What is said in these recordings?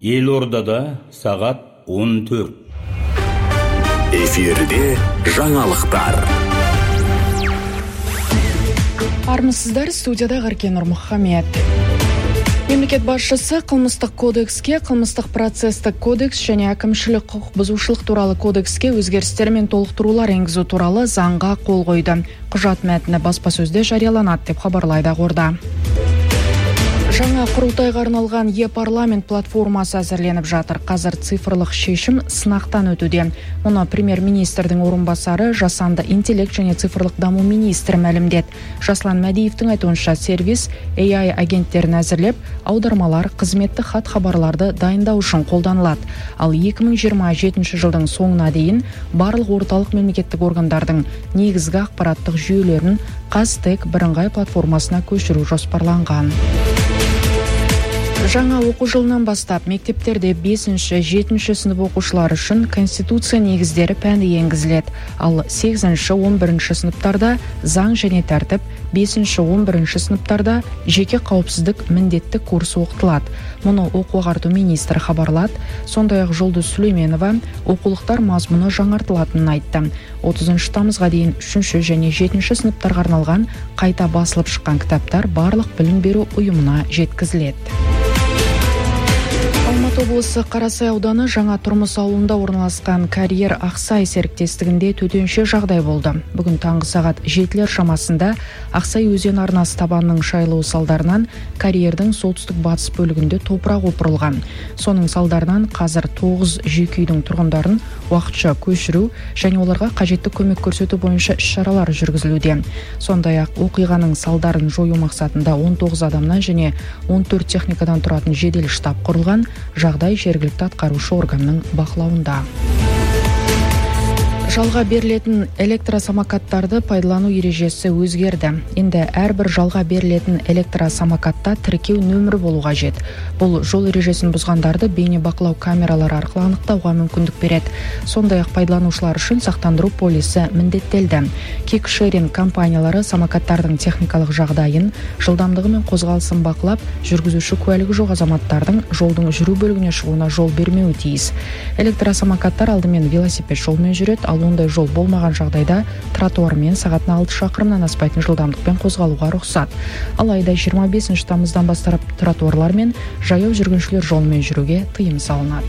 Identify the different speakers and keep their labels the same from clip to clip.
Speaker 1: Елордада сағат 14.
Speaker 2: Эфирде жаңалықтар.
Speaker 3: Армысыздар, студияда Ғаркен Нұрмұхамед. Мемлекет басшысы қылмыстық кодекске, қылмыстық процесстік кодекс және әкімшілік құқық бұзушылық туралы кодекске өзгерістер мен толықтырулар енгізу туралы заңға қол қойды. Құжат мәтіні баспасөзде жарияланады деп хабарлайды ақорда. Жаңа құрылтайға арналған e-парламент платформасы әзірленіп жатыр. Қазір цифрлық шешім сынақтан өтуде. Мұны премьер-министрдің орынбасары жасанды интеллект және цифрлық даму министрі мәлімдеді. Жаслан Мәдиевтің айтуынша сервис AI агенттерін әзірлеп, аудармалар, қызметті хат-хабарларды дайындау үшін қолданылады. Ал 2027 жылдың соңына дейін барлық орталық мемлекеттік органдардың негізгі ақпараттық жүйелерін Қазтек бірыңғай платформасына көшіру жоспарланған. Жаңа оқу жылынан бастап мектептерде 5-7 сынып оқушылары үшін Конституция негіздері пәні енгізіледі. Ал 8-11 сыныптарда заң және тәртіп, 5-11 сыныптарда жеке қауіпсіздік міндетті курсы оқытылады. Мұны оқу-ағарту министрі хабарлады. Сондай-ақ Жұлдыз Сүлейменова оқулықтар мазмұны жаңартылатынын айтты. 30 тамызға дейін 3 және 7 сыныптарға арналған қайта басылып шыққан кітаптар барлық білім беру ұйымына жеткізіледі. Алматы облысы Қарасай ауданы Жаңа Тұрмыс ауылында орналасқан Карьер Ақсай серіктестігінде төтенше жағдай болды. Бүгін таңғы сағат 7 шамасында Ақсай өзен арнасы табанының шайылуы салдарынан карьердің солтүстік батыс бөлігінде топырақ опырылған. Соның салдарынан қазір 9 жеке үйдің тұрғындарын уақытша көшіру және оларға қажетті көмек көрсету бойынша іс-шаралар жүргізілуде. Сондай-ақ оқиғаның салдарын жою мақсатында 19 адамнан және 14 техникадан тұратын жедел штаб құрылған. Жағдай жергілікті атқарушы органның бақылауында. Жалға берілетін электросамокаттарды пайдалану ережесі өзгерді. Енді әрбір жалға берілетін электросамокатта тіркеу нөмірі болуға жет. Бұл жол ережесін бұзғандарды бейне бақылау камералары арқылы анықтауға мүмкіндік береді. Сондай-ақ пайдаланушылар үшін сақтандыру полисі міндеттелді. Кикшеринг компаниялары самокаттардың техникалық жағдайын, жылдамдығы мен қозғалысын бақылап, жүргізуші куәлігі жоқ азаматтардың жолдың жүру бөлігіне шығуына жол бермеуі тиіс. Электросамокаттар алдымен велосипед жолмен жүреді, ал ондай жол болмаған жағдайда тротуармен сағатына 6 шақырымнан аспайтын жылдамдықпен қозғалуға рұқсат. Алайда 25 тамыздан бастап тротуарлар мен жаяу жүргіншілер жолымен жүруге тыйым салынады.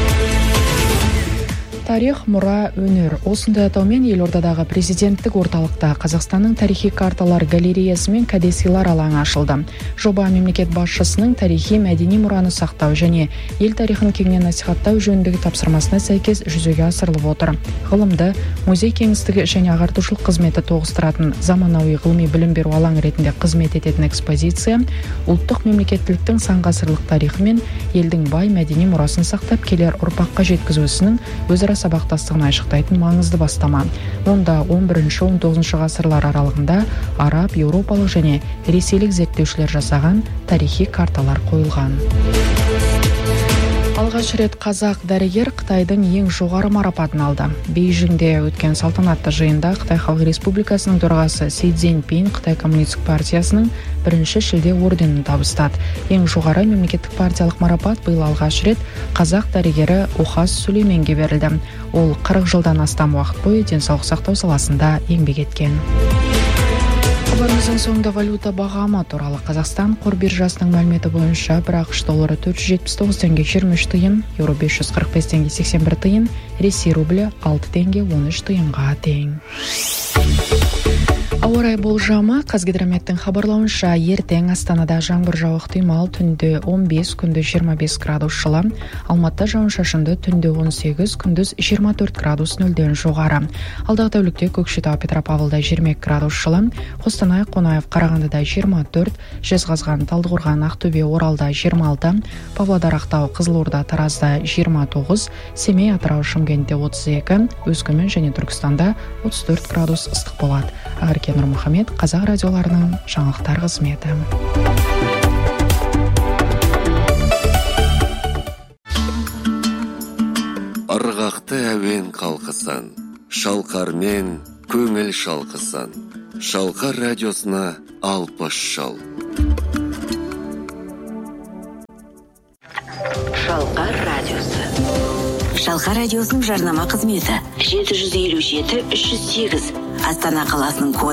Speaker 3: Тарих, мұра, өнер. Осындай атаумен Елордадағы президенттік орталықта Қазақстанның тарихи карталар галереясы мен кәдесыйлар алаңы ашылды. Жоба мемлекет басшысының тарихи мәдени мұраны сақтау және ел тарихын кеңінен насихаттау жөніндегі тапсырмасына сәйкес жүзеге асырылып отыр. Ғылымды, музей кеңістігі және ағартушылық қызметі тоғыстыратын заманауи ғылыми білім беру алаңы ретінде қызмет ететін экспозиция ұлттық мемлекеттіліктің сан ғасырлық тарихы мен елдің бай мәдени мұрасын сақтап келер ұрпаққа жеткізу ісінің өзара сабақтастығын айшықтайтын маңызды бастама. Онда 11-19 ғасырлар аралығында араб, еуропалық және ресейлік зерттеушілер жасаған тарихи карталар қойылған. Алғаш рет қазақ дәрігер Қытайдың ең жоғары марапатын алды. Бейжіңде өткен салтанатты жиында Қытай Халық Республикасының төрағасы Си Цзиньпин Қытай Коммунистік партиясының 1 шілде орденін табыстады. Ең жоғары мемлекеттік партиялық марапат биыл алғаш рет қазақ дәрігері Ухас Сүлейменге берілді. Ол 40 жылдан астам уақыт бойы денсаулық сақтау саласында еңбек еткен. Хабарымыздың соңында валюта бағамы туралы. Қазақстан қор биржасының мәліметі бойынша бір ақш доллары 479 теңге 23 тиын, еуро 545 теңге 81 тиын, Ресей рублі 6 теңге 13 тиынға тең. Ауа райы болжамы. Қазгидрометтің хабарлауынша ертең Астанада жаңбыр жауық ықтимал, түнде 15, күндіз 25 градус жылы. Алматыда жауын-шашынды, түнде 18, күндіз 24 градус нөлден жоғары. Алдағы тәулікте Көкшетау, Петропавлда 20 градус жылы. Қостанай, Қонаев, Қарағандыда 24, Жезқазған, Талдықорған, Ақтөбе, Оралда 26, Павлодар, Ақтау, Қызылорда, Таразда 29, Семей, Атырау, Шымкентте 32, Өскемен және Түркістанда 34 градус ыстық болады. Ғаркен Нұрмұхамед, Қазақ радиоларының жаңалықтар қызметі.
Speaker 2: Ырғақты әуен қалқысан, шалқармен көңіл шалқысан, Шалқар радиосына 60 жыл.
Speaker 4: Шалқар радиосы.
Speaker 5: Шалқар радиосының жарнама қызметі 757-308 Астана қаласының коды